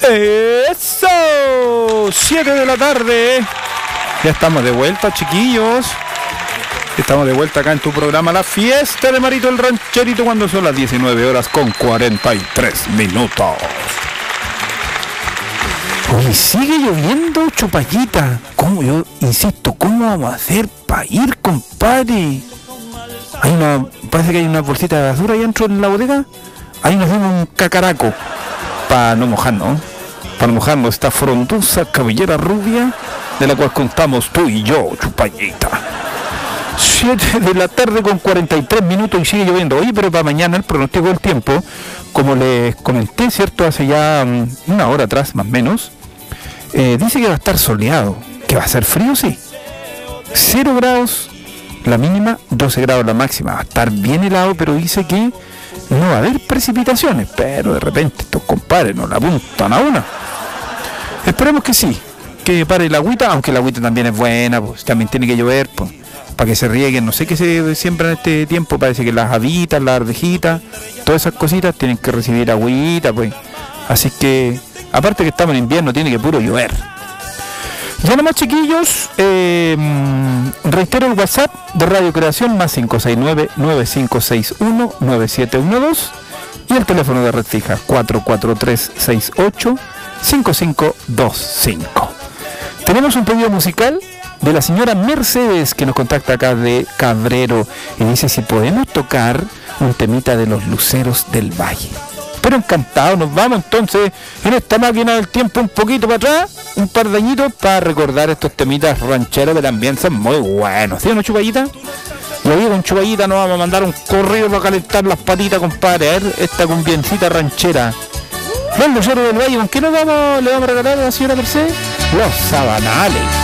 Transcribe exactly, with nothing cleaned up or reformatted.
¡Eso! siete de la tarde. Ya estamos de vuelta, chiquillos. Estamos de vuelta acá en tu programa La Fiesta de Marito el Rancherito, cuando son las diecinueve horas con cuarenta y tres minutos. Hoy sigue lloviendo, Chupallita. ¿Cómo? Yo insisto, ¿cómo vamos a hacer para ir, compadre? Hay una, parece que hay una bolsita de basura ahí dentro de la bodega. Ahí nos dimos un cacaraco para no mojarnos, para no mojarnos esta frondosa cabellera rubia de la cual contamos tú y yo, Chupallita. siete de la tarde con cuarenta y tres minutos y sigue lloviendo. Oye, pero para mañana el pronóstico del tiempo, como les comenté, cierto, hace ya um, una hora atrás más o menos, eh, dice que va a estar soleado, que va a ser frío, sí. cero grados la mínima, doce grados la máxima. Va a estar bien helado, pero dice que no va a haber precipitaciones, pero de repente estos compadres nos la apuntan a una. Esperemos que sí, que pare la agüita, aunque la agüita también es buena, pues también tiene que llover, pues, para que se rieguen. No sé qué se siembra en este tiempo, parece que las habitas, las arvejitas, todas esas cositas tienen que recibir agüita, pues. Así que, aparte que estamos en invierno, tiene que puro llover. Ya nomás, chiquillos, eh, reitero el WhatsApp de Radio Creación, más cinco seis nueve, nueve cinco seis uno, nueve siete uno dos, y el teléfono de red fija cuatro cuatro tres seis ocho, cinco cinco dos cinco. Tenemos un pedido musical de la señora Mercedes, que nos contacta acá de Cabrero, y dice si podemos tocar un temita de los Luceros del Valle. Pero encantado, nos vamos entonces en esta máquina del tiempo un poquito para atrás, un par de añitos, para recordar estos temitas rancheros que también son muy buenos. ¿Sí o no, Chupallita? Y ahí con Chupallita nos vamos a mandar un correo para calentar las patitas, compadre. A ver, esta cumbiencita ranchera. Los Luceros del Valle, ¿con qué nos vamos, le vamos a regalar a la señora Mercedes? Los Sabanales.